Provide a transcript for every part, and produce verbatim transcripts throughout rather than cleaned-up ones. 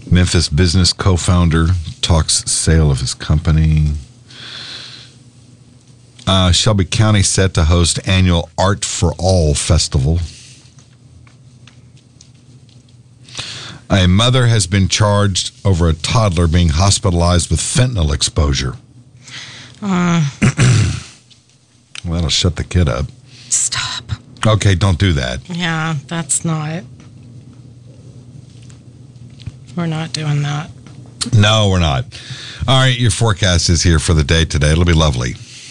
Memphis business co-founder talks sale of his company. Uh, Shelby County set to host annual Art for All festival. A mother has been charged over a toddler being hospitalized with fentanyl exposure. Uh, well, that'll shut the kid up. Stop. Okay, don't do that. Yeah, that's not. We're not doing that. No, we're not. All right, your forecast is here for the day today. It'll be lovely.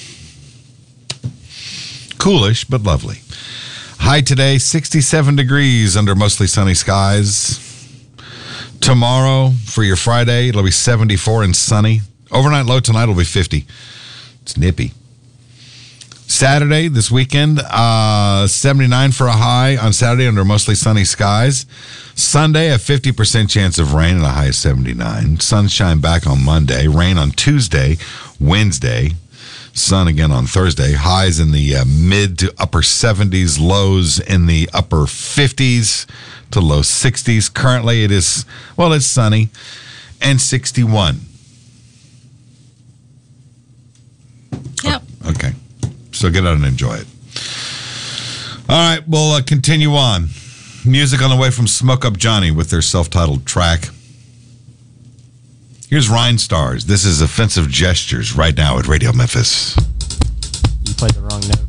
Coolish, but lovely. High today, sixty-seven degrees under mostly sunny skies. Tomorrow, for your Friday, it'll be seventy-four and sunny. Overnight low tonight will be fifty. It's nippy. Saturday, this weekend, uh, seventy-nine for a high on Saturday under mostly sunny skies. Sunday, a fifty percent chance of rain and a high of seventy-nine. Sunshine back on Monday. Rain on Tuesday, Wednesday. Sun again on Thursday. Highs in the uh, mid to upper seventies. Lows in the upper fifties to low sixties. Currently, it is, well, it's sunny and sixty-one. Yep. Oh, okay. So get out and enjoy it. All right, we'll uh, continue on. Music on the way from Smoke Up Johnny with their self-titled track. Here's Rhine Stars. This is Offensive Gestures right now at Radio Memphis. You played the wrong note.